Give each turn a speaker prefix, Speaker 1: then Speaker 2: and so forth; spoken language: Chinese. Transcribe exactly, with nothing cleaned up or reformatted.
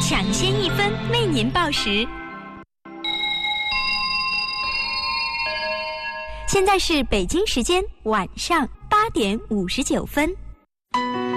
Speaker 1: 抢先一分为您报时。现在是北京时间晚上八点五十九分。